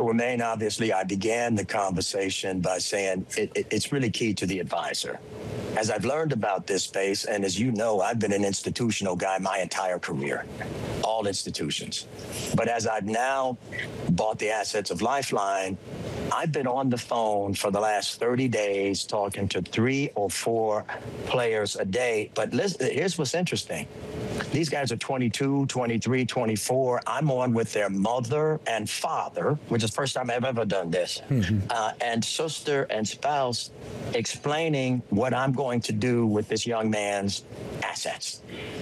So, Romaine, obviously, I began the conversation by saying it's really key to the advisor. As I've learned about this space, and as you know, I've been an institutional guy my entire career, all institutions. But as I've now bought the assets of Lifeline, I've been on the phone for the last 30 days talking to 3 or 4 players a day. But listen, here's what's interesting. These guys are 22, 23, 24. I'm on with their mother and father, which is the first time I've ever done this, and sister and spouse, explaining what I'm going to do with this young man's assets.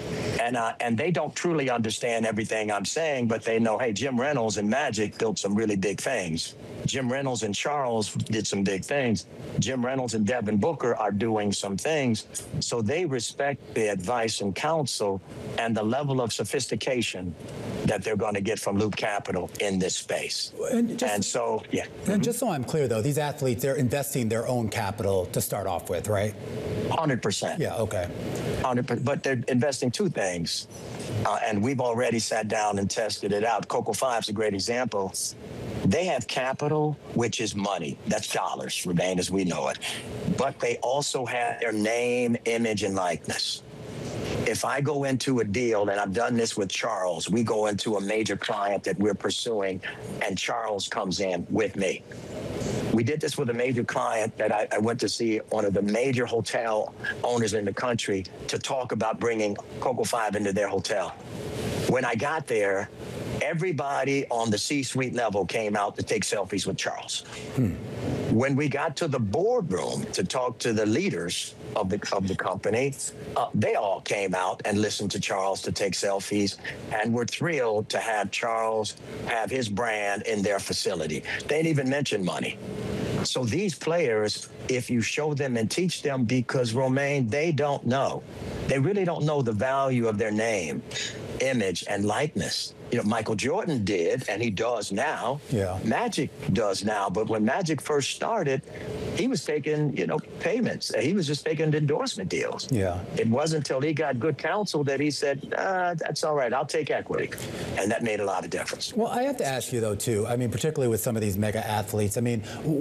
And they don't truly understand everything I'm saying, but they know, hey, Jim Reynolds and Magic built some really big things. Jim Reynolds and Charles did some big things. Jim Reynolds and Devin Booker are doing some things. So they respect the advice and counsel and the level of sophistication that they're going to get from Loop Capital in this space. And so, yeah. And just so I'm clear, though, these athletes, they're investing their own capital to start off with, right? 100%. Yeah, okay. 100%. But they're investing 2 things. And we've already sat down and tested it out. Coco 5 is a great example. They have capital, which is money. That's dollars, Romaine, as we know it. But they also have their name, image, and likeness. If I go into a deal, and I've done this with Charles, we go into a major client that we're pursuing, and Charles comes in with me. We did this with a major client that I went to see, one of the major hotel owners in the country, to talk about bringing Coco 5 into their hotel. When I got there, everybody on the C-suite level came out to take selfies with Charles. When we got to the boardroom to talk to the leaders of the company, they all came out and listened to Charles to take selfies, and were thrilled to have Charles have his brand in their facility. They didn't even mention money. So these players, if you show them and teach them, because Romaine, they don't know. They really don't know the value of their name, image, and likeness. You know, Michael Jordan did, and he does now. Yeah. Magic does now. But when Magic first started, he was taking, payments. He was just taking endorsement deals. Yeah. It wasn't until he got good counsel that he said, that's all right, I'll take equity. And that made a lot of difference. Well, I have to ask you, though, too, I mean, particularly with some of these mega athletes, I mean,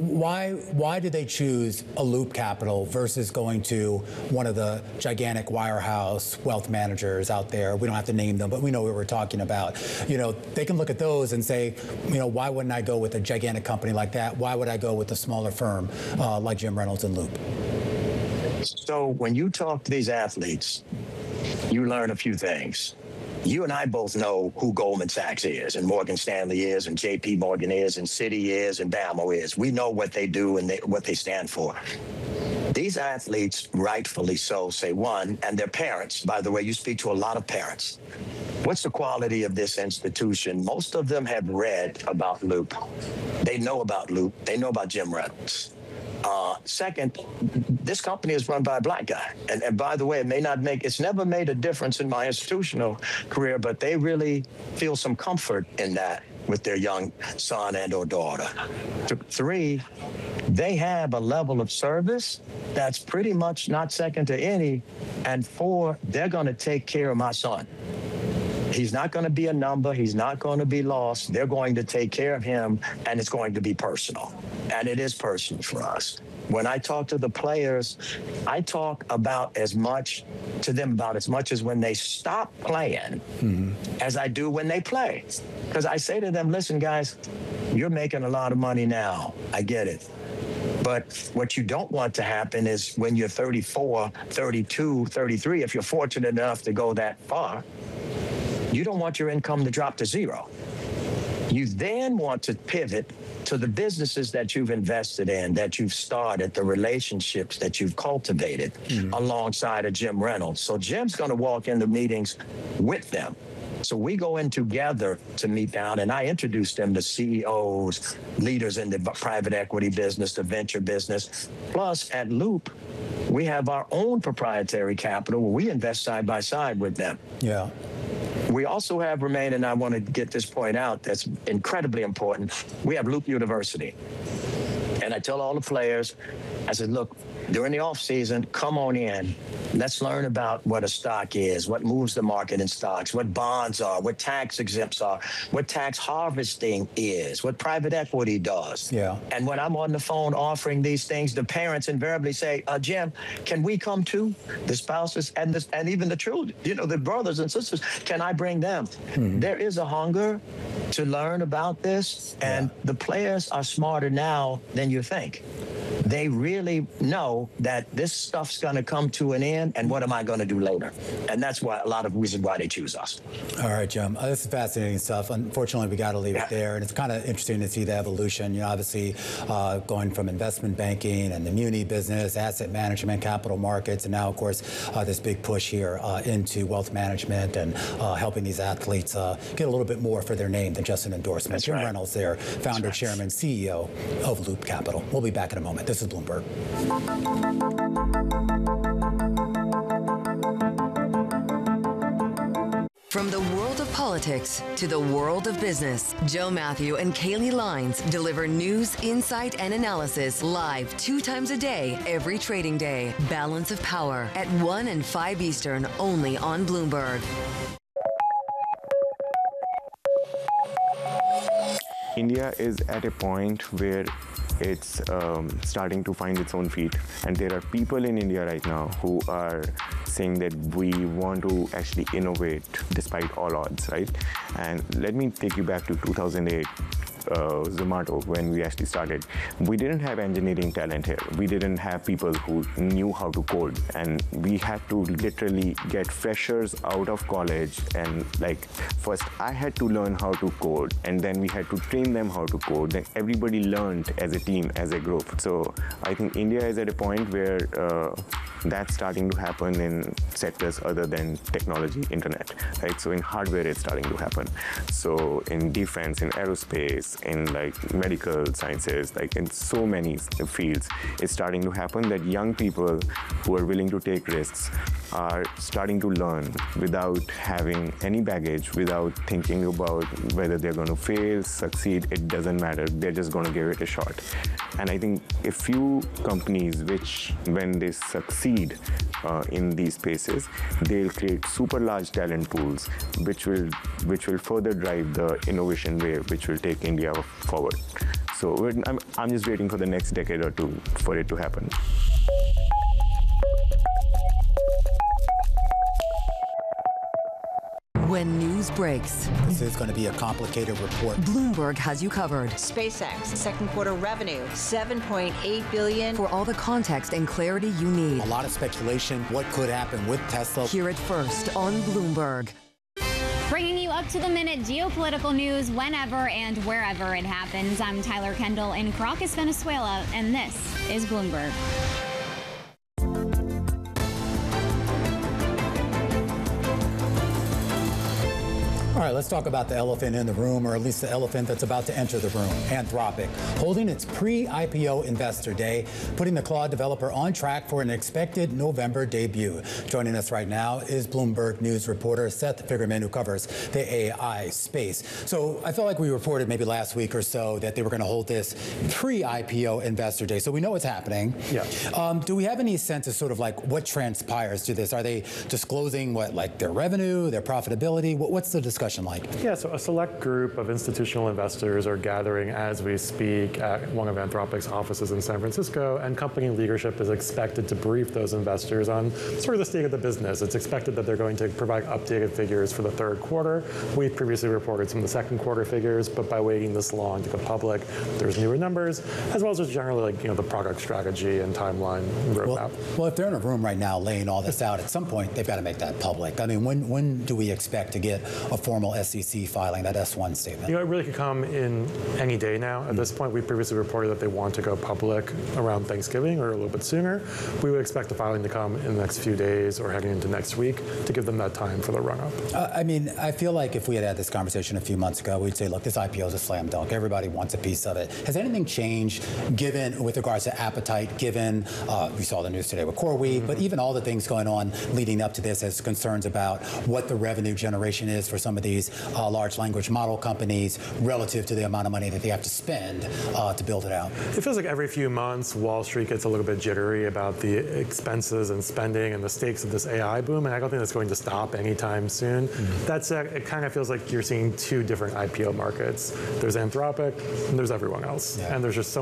why did they choose a Loop Capital versus going to one of the gigantic wirehouse wealth managers out there? We don't have to name them, but we know what we're talking about. They can look at those and say, why wouldn't I go with a gigantic company like that? Why would I go with a smaller firm like Jim Reynolds and Loop? So when you talk to these athletes, you learn a few things. You and I both know who Goldman Sachs is, and Morgan Stanley is, and JP Morgan is, and Citi is, and BAMO is. We know what they do and what they stand for. These athletes, rightfully so, say, one, and their parents. By the way, you speak to a lot of parents. What's the quality of this institution? Most of them have read about Loop. They know about Loop. They know about Jim Reynolds. Second, this company is run by a Black guy. And by the way, it's never made a difference in my institutional career, but they really feel some comfort in that with their young son and or daughter. 3, they have a level of service that's pretty much not second to any. And 4, they're going to take care of my son. He's not going to be a number. He's not going to be lost. They're going to take care of him, and it's going to be personal. And it is personal for us. When I talk to the players, I talk about as much to them about as much as when they stop playing as I do when they play. Because I say to them, listen, guys, you're making a lot of money now. I get it. But what you don't want to happen is when you're 34, 32, 33, if you're fortunate enough to go that far, you don't want your income to drop to 0. You then want to pivot to the businesses that you've invested in, that you've started, the relationships that you've cultivated alongside of Jim Reynolds. So Jim's going to walk into meetings with them. So we go in together to meet down, and I introduce them to CEOs, leaders in the private equity business, the venture business. Plus, at Loop, we have our own proprietary capital where we invest side by side with them. Yeah. We also have, Romaine, and I want to get this point out that's incredibly important, we have Loop University. And I tell all the players, I said, look, during the off season, come on in. Let's learn about what a stock is, what moves the market in stocks, what bonds are, what tax exempts are, what tax harvesting is, what private equity does. Yeah. And when I'm on the phone offering these things, the parents invariably say, Jim, can we come too? The spouses and even the children, the brothers and sisters, can I bring them? There is a hunger to learn about this, and the players are smarter now than you think. They really know that this stuff's going to come to an end, and what am I going to do later? And that's why a lot of reasons why they choose us. All right, Jim. This is fascinating stuff. Unfortunately, we got to leave it there, and it's kind of interesting to see the evolution. Obviously, going from investment banking and the muni business, asset management, capital markets, and now, of course, this big push here into wealth management and helping these athletes get a little bit more for their name than just an endorsement. That's Jim right. Reynolds there, founder, chairman, CEO of Loop Capital. We'll be back in a moment. This is Bloomberg. From the world of politics to the world of business, Joe Matthew and Kaylee Lines deliver news, insight, and analysis live 2 times a day, every trading day. Balance of Power at 1 and 5 Eastern, only on Bloomberg. India is at a point where it's starting to find its own feet. And there are people in India right now who are saying that we want to actually innovate despite all odds, right? And let me take you back to 2008. Zomato, when we actually started, we didn't have engineering talent here. We didn't have people who knew how to code, and we had to literally get freshers out of college. And first I had to learn how to code, and then we had to train them how to code. Then everybody learned as a team, as a group. So I think India is at a point where that's starting to happen in sectors other than technology, internet, right? So in hardware, it's starting to happen. So in defense, in aerospace, in medical sciences, in so many fields, it's starting to happen that young people who are willing to take risks are starting to learn without having any baggage, without thinking about whether they're going to fail, succeed. It doesn't matter. They're just going to give it a shot. And I think a few companies which, when they succeed in these spaces, they'll create super large talent pools, which will further drive the innovation wave, which will take India forward. So I'm just waiting for the next decade or two for it to happen. When news breaks, This is going to be a complicated report. Bloomberg has you covered. SpaceX second quarter revenue, $7.8 billion. For all the context and clarity you need, A lot of speculation, what could happen with Tesla. hear it first on Bloomberg. Bringing you up-to-the-minute geopolitical news whenever and wherever it happens. I'm Tyler Kendall in Caracas, Venezuela, and this is Bloomberg. All right, let's talk about the elephant in the room, or at least the elephant that's about to enter the room. Anthropic, holding its pre-IPO investor day, putting the Claude developer on track for an expected November debut. Joining us right now is Bloomberg News reporter Seth Figerman, who covers the AI space. So I felt like we reported maybe last week or so that they were going to hold this pre-IPO investor day. So we know it's happening. Yeah. Do we have any sense of sort of what transpires to this? Are they disclosing their revenue, their profitability? What's the discussion like? Yeah, so a select group of institutional investors are gathering as we speak at one of Anthropic's offices in San Francisco, and company leadership is expected to brief those investors on sort of the state of the business. It's expected that they're going to provide updated figures for the third quarter. We previously reported some of the second quarter figures, but by waiting this long to the public, there's newer numbers, as well as just generally the product strategy and timeline roadmap. Well, if they're in a room right now laying all this out, at some point they've got to make that public. I mean, when do we expect to get a formal SEC filing, that S1 statement? It really could come in any day now. At this point, we previously reported that they want to go public around Thanksgiving or a little bit sooner. We would expect the filing to come in the next few days or heading into next week to give them that time for the run-up. I feel like if we had this conversation a few months ago, we'd say, look, this IPO is a slam dunk. Everybody wants a piece of it. Has anything changed with regards to appetite, given we saw the news today with CoreWeave, but even all the things going on leading up to this as concerns about what the revenue generation is for some of these these large language model companies relative to the amount of money that they have to spend to build it out. It feels like every few months, Wall Street gets a little bit jittery about the expenses and spending and the stakes of this AI boom, and I don't think that's going to stop anytime soon. That said, it kind of feels like you're seeing two different IPO markets. There's Anthropic, and there's everyone else. And there's just so